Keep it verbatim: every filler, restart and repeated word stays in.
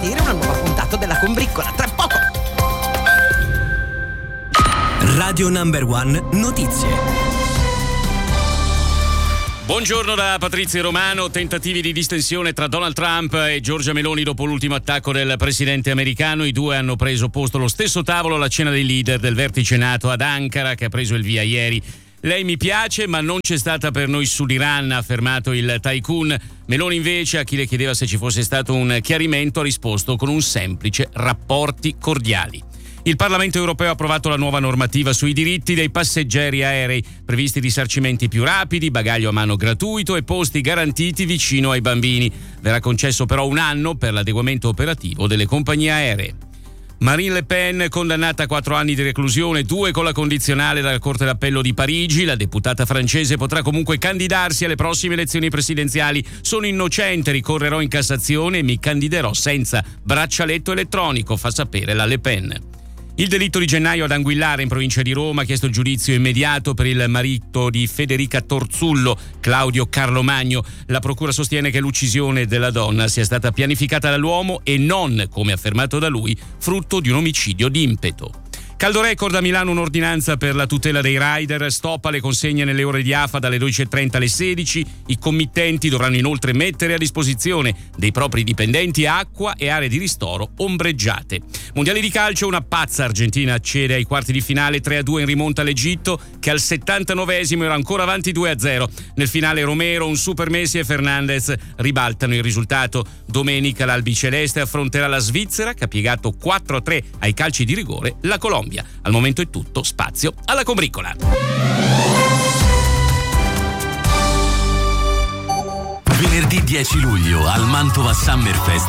partire una nuova puntata della Combriccola. Tra poco. Radio Number One Notizie. Buongiorno da Patrizia Romano. Tentativi di distensione tra Donald Trump e Giorgia Meloni dopo l'ultimo attacco del presidente americano. I due hanno preso posto allo stesso tavolo alla cena dei leader del vertice NATO ad Ankara, che ha preso il via ieri. Lei mi piace, ma non c'è stata per noi sull'Iran, ha affermato il tycoon. Meloni invece, a chi le chiedeva se ci fosse stato un chiarimento, ha risposto con un semplice: rapporti cordiali. Il Parlamento europeo ha approvato la nuova normativa sui diritti dei passeggeri aerei, previsti risarcimenti più rapidi, bagaglio a mano gratuito e posti garantiti vicino ai bambini. Verrà concesso però un anno per l'adeguamento operativo delle compagnie aeree. Marine Le Pen condannata a quattro anni di reclusione, due con la condizionale dalla Corte d'Appello di Parigi. La deputata francese potrà comunque candidarsi alle prossime elezioni presidenziali. Sono innocente, ricorrerò in Cassazione e mi candiderò senza braccialetto elettronico, fa sapere la Le Pen. Il delitto di gennaio ad Anguillara, in provincia di Roma, ha chiesto il giudizio immediato per il marito di Federica Torzullo, Claudio Carlomagno. La procura sostiene che l'uccisione della donna sia stata pianificata dall'uomo e non, come affermato da lui, frutto di un omicidio d'impeto. Caldo record a Milano, un'ordinanza per la tutela dei rider, stop alle consegne nelle ore di A F A dalle dodici e trenta alle sedici. I committenti dovranno inoltre mettere a disposizione dei propri dipendenti acqua e aree di ristoro ombreggiate. Mondiali di calcio, una pazza Argentina accede ai quarti di finale tre a due in rimonta all'Egitto, che al settantanovesimo era ancora avanti due a zero. Nel finale Romero, un super Messi e Fernandez ribaltano il risultato. Domenica l'albiceleste affronterà la Svizzera, che ha piegato quattro a tre ai calci di rigore la Colombia. Al momento è tutto, spazio alla Combriccola. Venerdì dieci luglio al Mantova Summer Fest